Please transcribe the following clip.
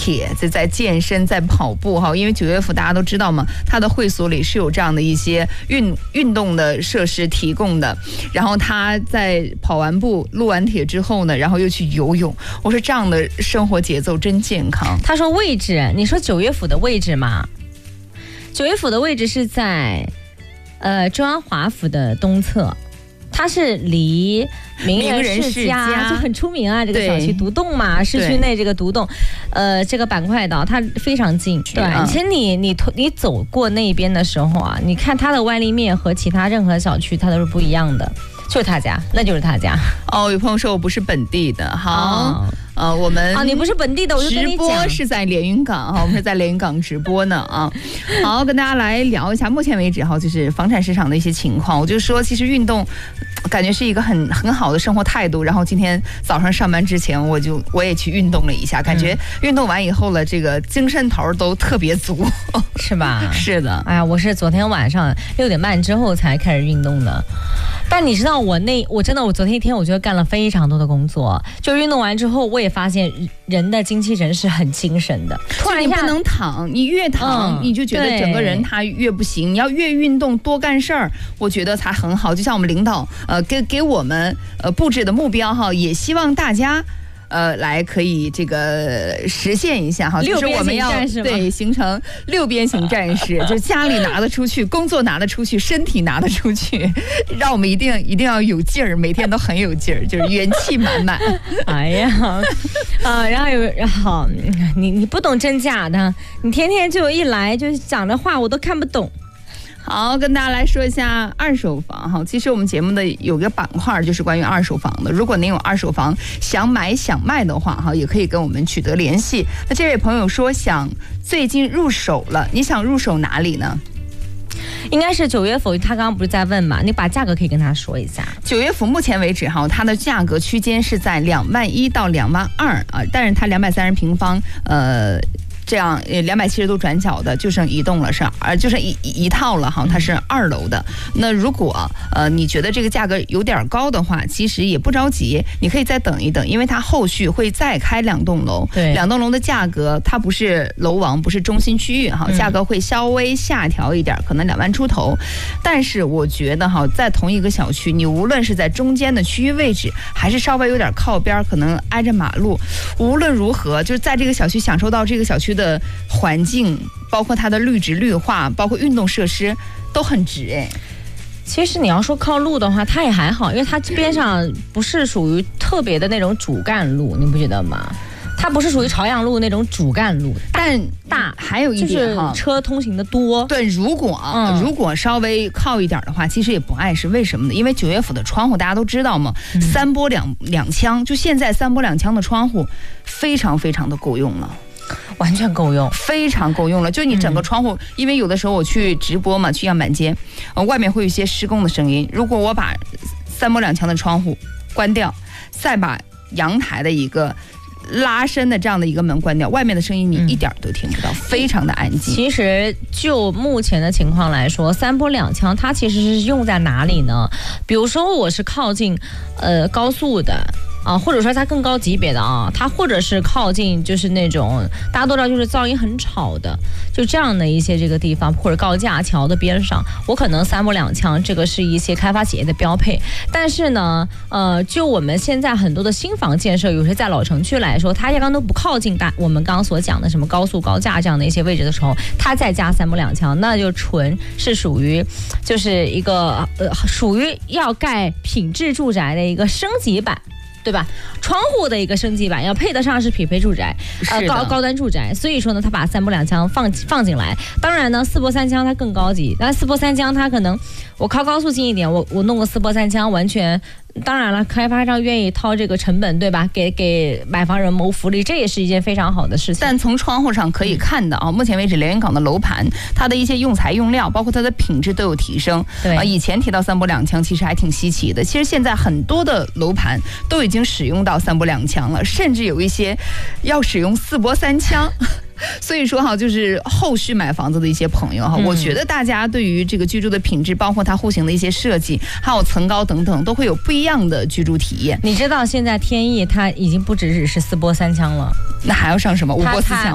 铁，在健身，在跑步哈。因为九岳府大家都知道嘛，它的会所里是有这样的一些运动的设施提供的。然后他在跑完步、撸完铁之后呢，然后又去游泳。我说这样的生活节奏真健康。 他说位置，你说九岳府的位置嘛？九岳府的位置是在中央华府的东侧。它是离名人世家就很出名啊，这个小区独栋嘛，市区内这个独栋，这个板块的它非常近。对，其实你走过那边的时候啊，你看它的外立面和其他任何小区它都是不一样的，就是他家，那就是他家。 哦，有朋友说我不是本地的，好。我们你不是本地的，我就跟你讲， 直播是在连云港哈，我们是在连云港直播呢啊。好，跟大家来聊一下目前为止哈，就是房产市场的一些情况。我就说，其实运动感觉是一个很好的生活态度。然后今天早上上班之前，我也去运动了一下，感觉运动完以后了，这个精神头都特别足， 是吧？ 是的。 哎呀，我是昨天晚上6点半之后才开始运动的。但你知道我真的昨天一天我觉得干了非常多的工作，就运动完之后我也发现人的精气神是很精神的。 突然你不能躺，你越躺你就觉得整个人他越不行，你要越运动多干事儿，我觉得才很好。就像我们领导给我们布置的目标哈，也希望大家来可以这个实现一下哈，就是我们要对形成6边形战士，就是家里拿得出去，工作拿得出去，身体拿得出去，让我们一定要有劲儿，每天都很有劲儿，就是元气满满。 哎呀，然后你不懂真假的，你天天就一来就讲的话我都看不懂。 好，跟大家来说一下二手房哈。其实我们节目的有个板块就是关于二手房的。如果您有二手房想买想卖的话哈，也可以跟我们取得联系。那这位朋友说最近入手了，你想入手哪里呢？ 应该是九岳府，他刚刚不是在问嘛？你把价格可以跟他说一下。 九岳府目前为止哈，它的价格区间是在21000到22000啊，但是它230平方这样270度转角的就剩一栋了，就剩一套了哈，它是2楼的。那如果你觉得这个价格有点高的话，其实也不着急，你可以再等一等，因为它后续会再开2栋楼。对，2栋楼的价格它不是楼王，不是中心区域哈，价格会稍微下调一点，可能2万出头。但是我觉得哈，在同一个小区，你无论是在中间的区域位置，还是稍微有点靠边，可能挨着马路，无论如何，就是在这个小区享受到这个小区的环境，包括它的绿植绿化，包括运动设施都很值哎。 其实你要说靠路的话，它也还好，因为它边上不是属于特别的那种主干路，你不觉得吗？它不是属于朝阳路那种主干路， 但还有一点哈， 就是车通行的多。 对，如果稍微靠一点的话，其实也不碍事。为什么呢？因为九岳府的窗户大家都知道嘛，3波两枪，就现在3波2枪的窗户非常非常的够用了。 完全够用， 非常够用了。就你整个窗户，因为有的时候我去直播嘛，去样板间，外面会有一些施工的声音。如果我把3波2枪的窗户关掉，再把阳台的一个拉伸的这样的一个门关掉，外面的声音你一点都听不到，非常的安静。 其实就目前的情况来说，3波2枪它其实是用在哪里呢？比如说我是靠近高速的。或者说它更高级别的它或者是靠近就是那种大家都知道就是噪音很吵的，就这样的一些这个地方，或者高架桥的边上，我可能3波2枪，这个是一些开发企业的标配。但是呢，就我们现在很多的新房建设，有些在老城区来说，它压根都不靠近我们刚刚所讲的什么高速高架这样的一些位置的时候，它再加3波2枪，那就纯是属于就是一个属于要盖品质住宅的一个升级版。对吧？窗户的一个升级版要配得上是匹配住宅，高端住宅。所以说呢，他把3波2枪放进来。当然呢，4波3枪它更高级，但4波3枪它可能我靠高速近一点，我弄个4波3枪完全。当然了，开发商愿意掏这个成本，对吧？给买房人谋福利，这也是一件非常好的事情。 但从窗户上可以看到目前为止连云港的楼盘，它的一些用材用料，包括它的品质都有提升。对以前提到3波2枪，其实还挺稀奇的。其实现在很多的楼盘都已经使用到3波2枪了，甚至有一些要使用4波3枪。所以说哈，就是后续买房子的一些朋友哈，我觉得大家对于这个居住的品质，包括它户型的一些设计，还有层高等等，都会有不一样的居住体验。 你知道现在天翼它已经不只是4波3枪了， 那还要上什么5波4枪？